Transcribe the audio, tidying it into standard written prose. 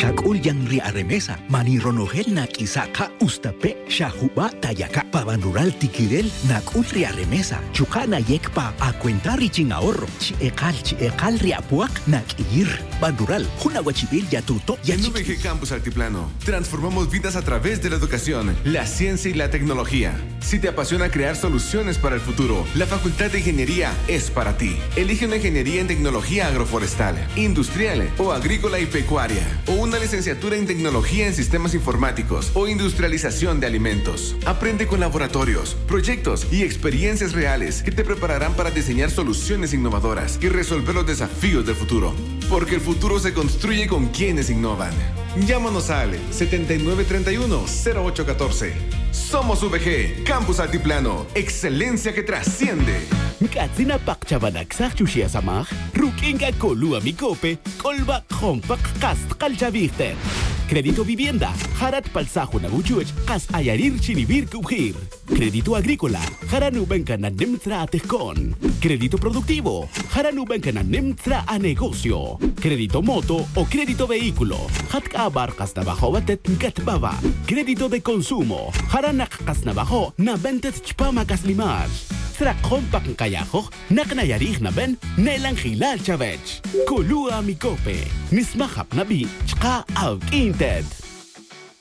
Shakul yang ria remesa, manironohel nak isaka ustape, shahuba tayaka, pabanrural tikirel nak ria remesa, chukana yekpa a cuenta riching ahorro, chiekal ria puak nak ir, banrural, hunawachibil ya tuto ya En UVG Campus Altiplano, transformamos vidas a través de la educación, la ciencia y la tecnología. Si te apasiona crear soluciones para el futuro, la Facultad de Ingeniería es para ti. Elige una ingeniería en tecnología agroforestal, industrial o agrícola y pecuaria, o una licenciatura en tecnología en sistemas informáticos o industrialización de alimentos. Aprende con laboratorios, proyectos y experiencias reales que te prepararán para diseñar soluciones innovadoras y resolver los desafíos del futuro. Porque el futuro se construye con quienes innovan. Llámanos al 7931-0814. Somos VG, Campus Altiplano, excelencia que trasciende. Katsina pakchabanaksak chushia samach, rukinga kolua mikope, kolba kompak kast kalchaviste. Crédito vivienda, harat palsajo naguchuech, kas ayarir chinivir kubhir. Crédito agrícola, haranubenka na nimtra atejkon. Crédito productivo, haranubenka na nimtra a negocio. Crédito moto o crédito vehículo, hatka abarcas nabajo batet katbaba. Crédito de consumo, haranak kas nabajo na bentet chpama kaslimaj. Tra kompak kayajo, naknayarih na ben, nelang hilal chavech. Kulua mikope, nismahap nabi, chka out inted.